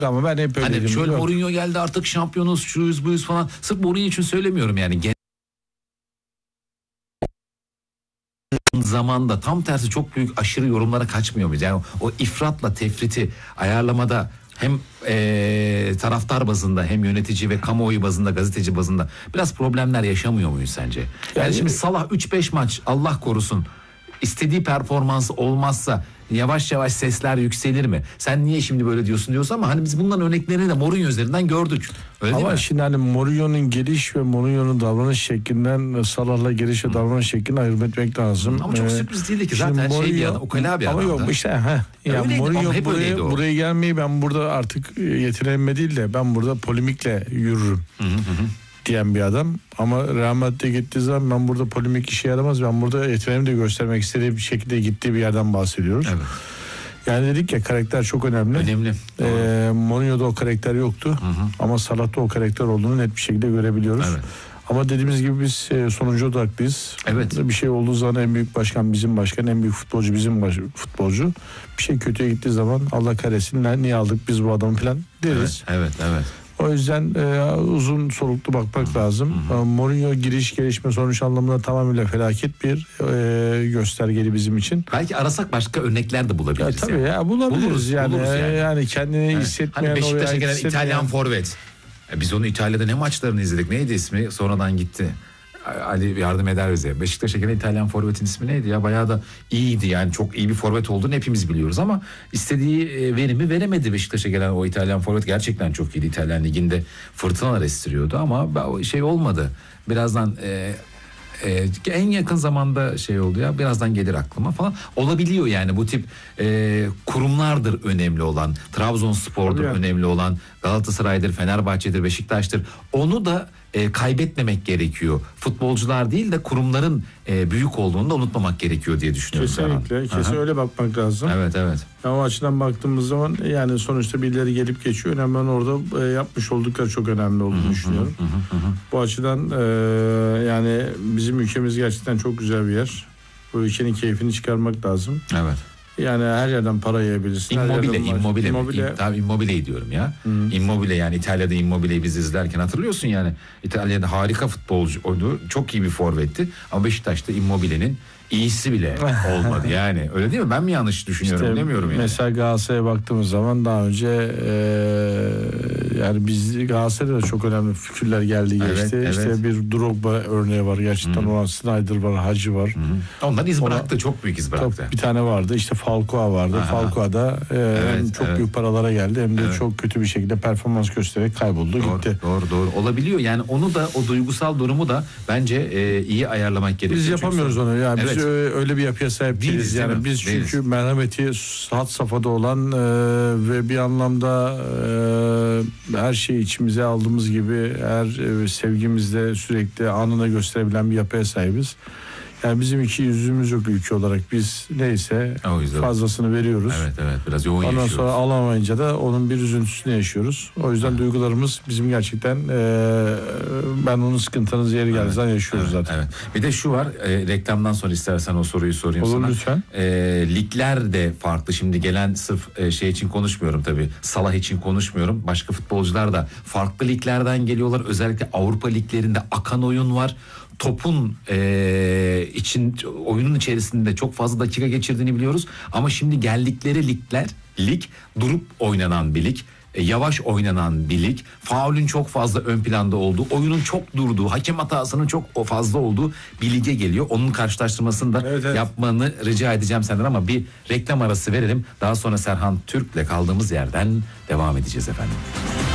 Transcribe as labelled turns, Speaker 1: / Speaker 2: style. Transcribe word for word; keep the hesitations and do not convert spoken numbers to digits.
Speaker 1: Ama ben hep öyle
Speaker 2: Hani
Speaker 1: dedim.
Speaker 2: şöyle
Speaker 1: Yok.
Speaker 2: Mourinho geldi artık şampiyonuz, şuyuz buyuz falan. Sırf Mourinho için söylemiyorum yani. Genel zamanda tam tersi çok büyük aşırı yorumlara kaçmıyor muyuz? Yani o ifratla tefriti ayarlamada hem e, taraftar bazında hem yönetici ve kamuoyu bazında, gazeteci bazında biraz problemler yaşamıyor muyuz sence? Yani,
Speaker 1: Yani-
Speaker 2: şimdi Salah üç beş maç Allah korusun istediği performans olmazsa yavaş yavaş sesler yükselir mi? Sen niye şimdi böyle diyorsun diyorsun ama hani biz bunların örneklerini de Mourinho üzerinden gördük. Öyle
Speaker 1: Ama
Speaker 2: değil mi?
Speaker 1: şimdi hani Mourinho'nun geliş ve Mourinho'nun davranış şeklinden Salah'la geliş ve davranış şeklini ayırt etmek lazım.
Speaker 2: Ama çok
Speaker 1: Ee,
Speaker 2: sürpriz değildi ki
Speaker 1: şimdi
Speaker 2: zaten şey bir
Speaker 1: Mourinho-
Speaker 2: adam, ukala bir
Speaker 1: Ama
Speaker 2: adamdı.
Speaker 1: yok işte ha. Yani
Speaker 2: Öyleydi, ama
Speaker 1: Mourinho
Speaker 2: hep
Speaker 1: buraya,
Speaker 2: öyleydi o.
Speaker 1: buraya gelmeyi ben burada artık yeteneğime değil de ben burada polemikle yürürüm.
Speaker 2: Hı hı hı.
Speaker 1: diyen bir adam. Ama Real Madrid'e gittiği zaman ben burada polemik işe yaramaz. Ben burada yeteneğimi de göstermek istediği bir şekilde gittiği bir yerden bahsediyoruz.
Speaker 2: Evet.
Speaker 1: Yani dedik ya karakter çok önemli.
Speaker 2: Önemli.
Speaker 1: Ee, Mourinho'da o karakter yoktu.
Speaker 2: Hı hı.
Speaker 1: Ama Salah'ta o karakter olduğunu net bir şekilde görebiliyoruz.
Speaker 2: Evet.
Speaker 1: Ama dediğimiz gibi biz e, sonucu odaklıyız.
Speaker 2: Evet.
Speaker 1: Bir şey olduğu zaman en büyük başkan bizim başkan, en büyük futbolcu bizim baş, futbolcu. Bir şey kötüye gittiği zaman Allah kahretsin lan niye aldık biz bu adamı falan deriz.
Speaker 2: Evet, evet, evet.
Speaker 1: O yüzden e, uzun soluklu bakmak lazım. E, Mourinho giriş gelişme sonuç anlamında tamamıyla felaket bir e, göstergeli bizim için.
Speaker 2: Belki arasak başka örnekler de
Speaker 1: Ya,
Speaker 2: bulabiliriz.
Speaker 1: tabii
Speaker 2: yani.
Speaker 1: ya bulabiliriz
Speaker 2: Buluruz,
Speaker 1: yani.
Speaker 2: buluruz yani.
Speaker 1: yani kendini
Speaker 2: Evet.
Speaker 1: hissetmeyen
Speaker 2: Hani Beşiktaş'a
Speaker 1: oraya
Speaker 2: gelen
Speaker 1: hissetmeyen-
Speaker 2: İtalyan forvet. E biz onu İtalya'da ne maçlarını izledik? Neydi ismi? Sonradan gitti. Ali yardım eder bize. Beşiktaş'a gelen İtalyan forvetin ismi neydi ya? Bayağı da iyiydi yani. Çok iyi bir forvet olduğunu hepimiz biliyoruz ama istediği e, verimi veremedi Beşiktaş'a gelen o İtalyan forvet. Gerçekten çok iyiydi. İtalyan liginde fırtınalar estiriyordu ama o şey olmadı. Birazdan e, e, en yakın zamanda şey oldu ya. Birazdan gelir aklıma falan. Olabiliyor yani bu tip e, kurumlardır önemli olan. Trabzonspor'dur
Speaker 1: Tabii yani.
Speaker 2: önemli olan. Galatasaray'dır, Fenerbahçe'dir, Beşiktaş'tır. Onu da e, kaybetmemek gerekiyor. Futbolcular değil de kurumların e, büyük olduğunu da unutmamak gerekiyor diye düşünüyorum.
Speaker 1: Kesinlikle.
Speaker 2: Serhan.
Speaker 1: Kesin
Speaker 2: Aha.
Speaker 1: öyle bakmak lazım.
Speaker 2: Evet, evet.
Speaker 1: Yani o açıdan baktığımız zaman yani sonuçta birileri gelip geçiyor. Önemli olan orada e, yapmış oldukları çok önemli olduğunu düşünüyorum.
Speaker 2: Hı hı hı.
Speaker 1: Bu açıdan e, yani bizim ülkemiz gerçekten çok güzel bir yer. Bu ülkenin keyfini çıkarmak lazım.
Speaker 2: Evet.
Speaker 1: Yani her yerden para yiyebilirsin. her
Speaker 2: Immobile,
Speaker 1: yerden maaş-
Speaker 2: Immobile,
Speaker 1: Immobile.
Speaker 2: İm, tabii Immobile'yi diyorum ya. Immobile yani İtalya'da Immobile'yi biz izlerken hatırlıyorsun yani. İtalya'da harika futbolcu oydu. Çok iyi bir forvetti. Ama Beşiktaş'ta Immobile'nin iyisi bile olmadı yani. Öyle değil mi? Ben mi yanlış düşünüyorum
Speaker 1: İşte
Speaker 2: bilemiyorum yani.
Speaker 1: mesela Galatasaray'a baktığımız zaman daha önce e, yani biz Galatasaray'da çok önemli fikirler geldi
Speaker 2: Evet,
Speaker 1: geçti.
Speaker 2: evet.
Speaker 1: İşte bir Drogba örneği var. Gerçekten olan Snyder var, Hacı var.
Speaker 2: Hı. Onlar iz
Speaker 1: Ona-
Speaker 2: bıraktı. Çok büyük iz bıraktı.
Speaker 1: Bir tane vardı. İşte Falcao vardı.
Speaker 2: Aha.
Speaker 1: Falcao da e,
Speaker 2: Evet,
Speaker 1: hem çok
Speaker 2: evet.
Speaker 1: büyük paralara geldi hem de
Speaker 2: Evet.
Speaker 1: çok kötü bir şekilde performans göstererek kayboldu
Speaker 2: Doğru,
Speaker 1: gitti.
Speaker 2: doğru doğru olabiliyor yani onu da o duygusal durumu da bence e, iyi ayarlamak gerekiyor.
Speaker 1: Biz
Speaker 2: Çünkü
Speaker 1: yapamıyoruz
Speaker 2: sonra-
Speaker 1: onu. Yani
Speaker 2: Evet.
Speaker 1: biz ö- öyle bir yapıya sahip
Speaker 2: Değiliz,
Speaker 1: değiliz.
Speaker 2: değil
Speaker 1: Yani
Speaker 2: mi?
Speaker 1: biz çünkü
Speaker 2: Değiliz.
Speaker 1: merhameti had safhada olan e, ve bir anlamda e, her şeyi içimize aldığımız gibi her e, sevgimizde sürekli anına gösterebilen bir yapıya sahibiz. Yani bizim iki yüzümüz yok ülke olarak. Biz neyse
Speaker 2: O yüzden-
Speaker 1: fazlasını veriyoruz.
Speaker 2: Evet evet biraz yoğun
Speaker 1: Ondan
Speaker 2: yaşıyoruz.
Speaker 1: sonra alamayınca da onun bir üzüntüsünü yaşıyoruz. O yüzden duygularımız bizim gerçekten e, ben onun sıkıntınız yeri geldiği zaman yaşıyoruz
Speaker 2: Evet,
Speaker 1: zaten.
Speaker 2: evet. Bir de şu var e, reklamdan sonra istersen o soruyu sorayım
Speaker 1: Olur
Speaker 2: sana.
Speaker 1: lütfen.
Speaker 2: E, ligler de farklı. Şimdi gelen sırf e, şey için konuşmuyorum tabii. Salah için konuşmuyorum. Başka futbolcular da farklı liglerden geliyorlar. Özellikle Avrupa liglerinde akan oyun var. Topun e, için oyunun içerisinde çok fazla dakika geçirdiğini biliyoruz. Ama şimdi geldikleri ligler lig durup oynanan bir lig. E, yavaş oynanan bir lig. Faulün çok fazla ön planda olduğu, oyunun çok durduğu, hakem hatasının çok fazla olduğu bir lige geliyor. Onun karşılaştırmasını da
Speaker 1: Evet, evet.
Speaker 2: yapmanı rica edeceğim senden ama bir reklam arası verelim. Daha sonra Serhan Türk'le kaldığımız yerden devam edeceğiz efendim.